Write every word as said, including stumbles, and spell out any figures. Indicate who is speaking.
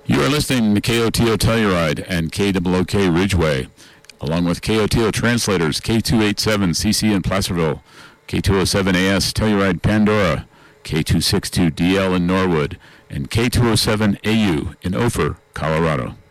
Speaker 1: You are listening to K O T O Telluride and K O O K Ridgeway, along with K O T O translators K two eighty-seven C C in Placerville, K two oh seven A S Telluride Pandora, K two sixty-two D L in Norwood, and K two oh seven A U in Ophir, Colorado.